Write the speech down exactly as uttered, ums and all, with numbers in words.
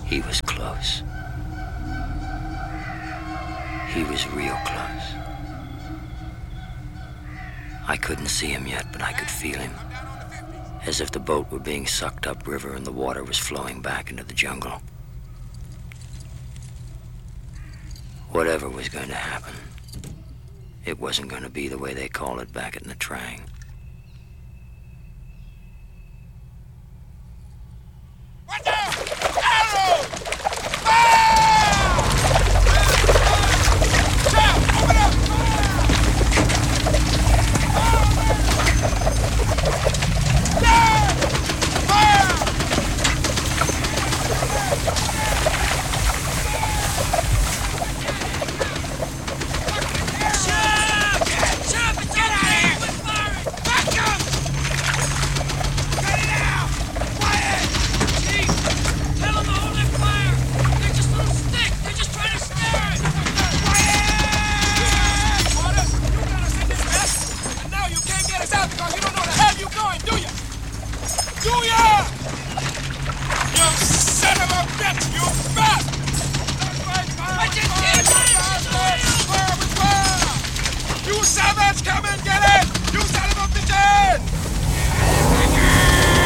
He was close. He was real close. I couldn't see him yet, but I could feel him. As if the boat were being sucked upriver and the water was flowing back into the jungle. Whatever was going to happen, it wasn't going to be the way they call it back at Nha Trang.